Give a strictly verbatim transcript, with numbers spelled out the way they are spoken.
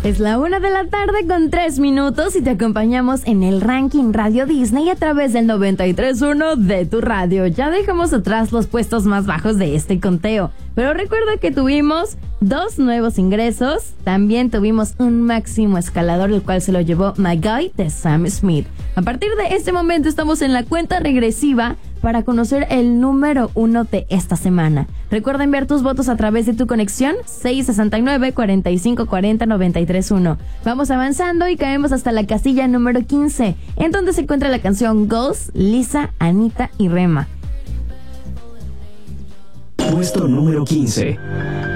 Es la una de la tarde con tres minutos y te acompañamos en el ranking Radio Disney a través del noventa y tres punto uno de tu radio. Ya dejamos atrás los puestos más bajos de este conteo, pero recuerda que tuvimos dos nuevos ingresos. También tuvimos un máximo escalador, el cual se lo llevó My Guy de Sam Smith. A partir de este momento estamos en la cuenta regresiva para conocer el número uno de esta semana. Recuerda enviar tus votos a través de tu conexión seis sesenta y nueve, cuarenta y cinco cuarenta, noventa y tres uno. Vamos avanzando y caemos hasta la casilla número quince, en donde se encuentra la canción Ghost, Lisa, Anita y Rema. Puesto número quince.